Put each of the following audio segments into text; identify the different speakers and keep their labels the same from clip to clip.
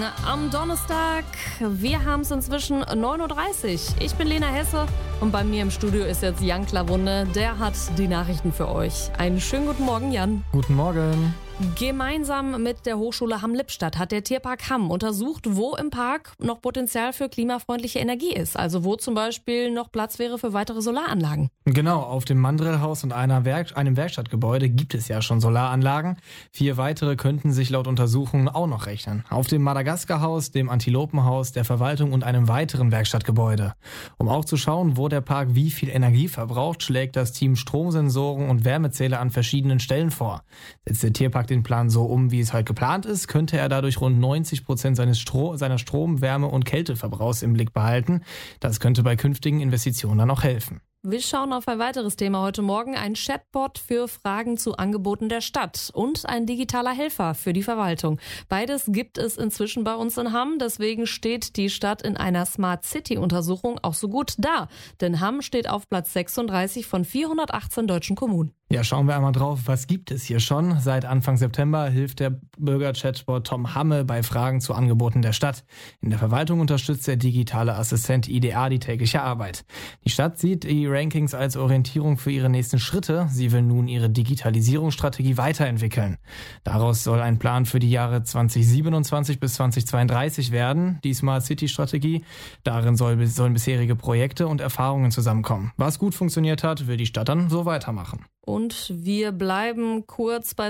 Speaker 1: am Donnerstag. Wir haben es inzwischen 9.30 Uhr. Ich bin Lena Hesse und bei mir im Studio ist jetzt Jan Klawunde. Der hat die Nachrichten für euch. Einen schönen guten Morgen, Jan.
Speaker 2: Guten Morgen.
Speaker 1: Gemeinsam mit der Hochschule Hamm-Lippstadt hat der Tierpark Hamm untersucht, wo im Park noch Potenzial für klimafreundliche Energie ist. Also wo zum Beispiel noch Platz wäre für weitere Solaranlagen.
Speaker 2: Genau, auf dem Mandrillhaus und einem Werkstattgebäude gibt es ja schon Solaranlagen. 4 weitere könnten sich laut Untersuchungen auch noch rechnen. Auf dem Madagaskarhaus, dem Antilopenhaus, der Verwaltung und einem weiteren Werkstattgebäude. Um auch zu schauen, wo der Park wie viel Energie verbraucht, schlägt das Team Stromsensoren und Wärmezähler an verschiedenen Stellen vor. Setzt der Tierpark den Plan so um, wie es halt geplant ist, könnte er dadurch rund 90% seiner Strom-, Wärme- und Kälteverbrauchs im Blick behalten. Das könnte bei künftigen Investitionen dann auch helfen.
Speaker 1: Wir schauen auf ein weiteres Thema heute Morgen. Ein Chatbot für Fragen zu Angeboten der Stadt und ein digitaler Helfer für die Verwaltung. Beides gibt es inzwischen bei uns in Hamm. Deswegen steht die Stadt in einer Smart City-Untersuchung auch so gut da. Denn Hamm steht auf Platz 36 von 418 deutschen Kommunen.
Speaker 2: Ja, schauen wir einmal drauf, was gibt es hier schon? Seit Anfang September hilft der Bürger-Chatbot Tom Hamme bei Fragen zu Angeboten der Stadt. In der Verwaltung unterstützt der digitale Assistent IDA die tägliche Arbeit. Die Stadt sieht die Rankings als Orientierung für ihre nächsten Schritte. Sie will nun ihre Digitalisierungsstrategie weiterentwickeln. Daraus soll ein Plan für die Jahre 2027 bis 2032 werden, die Smart City-Strategie. Darin sollen bisherige Projekte und Erfahrungen zusammenkommen. Was gut funktioniert hat, will die Stadt dann so weitermachen.
Speaker 1: Und wir bleiben kurz bei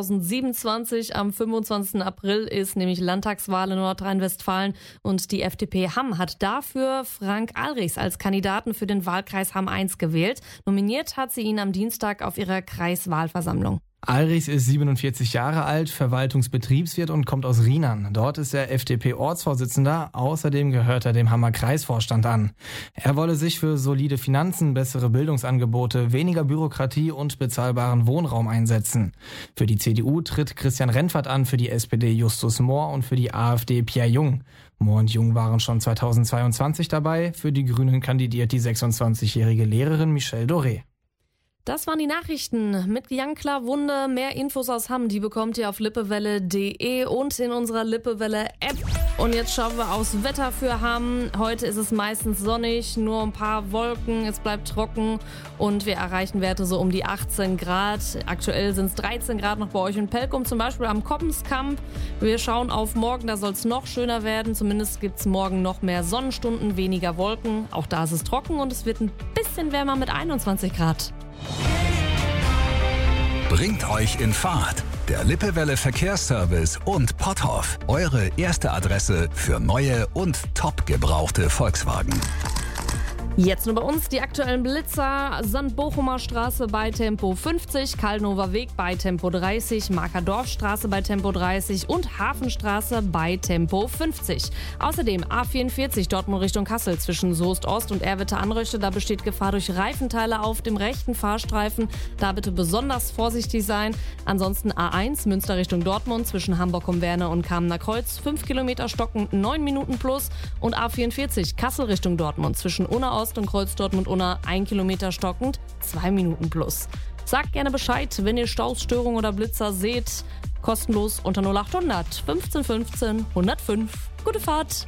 Speaker 1: 2027. Am 25. April ist nämlich Landtagswahl in Nordrhein-Westfalen und die FDP Hamm hat dafür Frank Alrichs als Kandidaten für den Wahlkreis Hamm 1 gewählt. Nominiert hat sie ihn am Dienstag auf ihrer Kreiswahlversammlung.
Speaker 2: Alrichs ist 47 Jahre alt, Verwaltungsbetriebswirt und kommt aus Rienan. Dort ist er FDP-Ortsvorsitzender. Außerdem gehört er dem Hammer Kreisvorstand an. Er wolle sich für solide Finanzen, bessere Bildungsangebote, weniger Bürokratie und bezahlbaren Wohnraum einsetzen. Für die CDU tritt Christian Rentfert an, für die SPD Justus Mohr und für die AfD Pierre Jung. Mohr und Jung waren schon 2022 dabei. Für die Grünen kandidiert die 26-jährige Lehrerin Michelle Doré.
Speaker 1: Das waren die Nachrichten mit Jan Klawunde. Mehr Infos aus Hamm, die bekommt ihr auf lippewelle.de und in unserer Lippewelle-App. Und jetzt schauen wir aufs Wetter für Hamm. Heute ist es meistens sonnig, nur ein paar Wolken, es bleibt trocken und wir erreichen Werte so um die 18 Grad. Aktuell sind es 13 Grad noch bei euch in Pelkum, zum Beispiel am Koppenskamp. Wir schauen auf morgen, da soll es noch schöner werden. Zumindest gibt es morgen noch mehr Sonnenstunden, weniger Wolken. Auch da ist es trocken und es wird ein bisschen wärmer mit 21 Grad.
Speaker 3: Bringt euch in Fahrt. Der Lippewelle Verkehrsservice und Potthoff. Eure erste Adresse für neue und top gebrauchte Volkswagen.
Speaker 1: Jetzt nur bei uns die aktuellen Blitzer. St. Bochumer Straße bei Tempo 50, Kallnower Weg bei Tempo 30, Markerdorfstraße bei Tempo 30 und Hafenstraße bei Tempo 50. Außerdem A44 Dortmund Richtung Kassel zwischen Soest Ost und Erwitte-Anröchte. Da besteht Gefahr durch Reifenteile auf dem rechten Fahrstreifen. Da bitte besonders vorsichtig sein. Ansonsten A1 Münster Richtung Dortmund zwischen Hamburg-Umwerne und Kamener Kreuz 5 Kilometer stockend 9 Minuten plus. Und A44 Kassel Richtung Dortmund zwischen Unna Ost und Kreuz Dortmund-Unna 1 Kilometer stockend, 2 Minuten plus. Sagt gerne Bescheid, wenn ihr Staus, Störungen oder Blitzer seht. Kostenlos unter 0800 15 15 105. Gute Fahrt!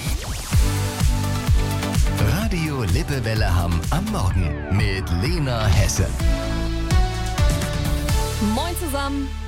Speaker 3: Radio Lippewelle Hamm am Morgen mit Lena Hesse.
Speaker 1: Moin zusammen!